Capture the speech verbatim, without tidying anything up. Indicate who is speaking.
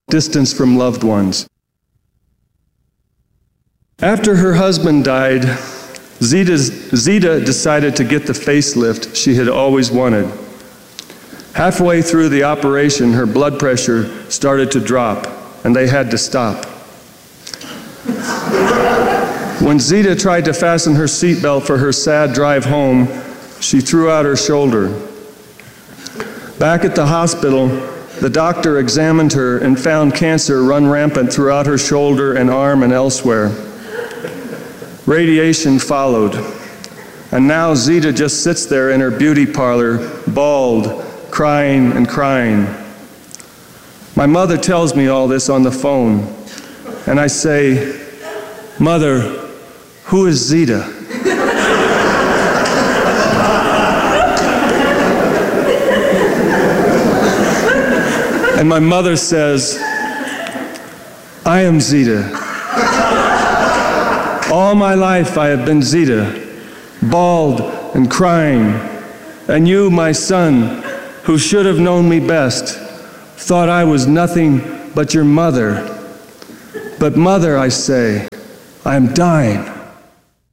Speaker 1: distance from loved ones. After her husband died, Zita's, Zita decided to get the facelift she had always wanted. Halfway through the operation, her blood pressure started to drop, and they had to stop. When Zita tried to fasten her seatbelt for her sad drive home, she threw out her shoulder. Back at the hospital, the doctor examined her and found cancer run rampant throughout her shoulder and arm and elsewhere. Radiation followed, and now Zita just sits there in her beauty parlor, bald, crying and crying. My mother tells me all this on the phone, and I say, "Mother, who is Zita?" And my mother says, "I am Zita. All my life I have been Zita, bald and crying, and you, my son, who should have known me best, thought I was nothing but your mother. But mother, I say, I am dying.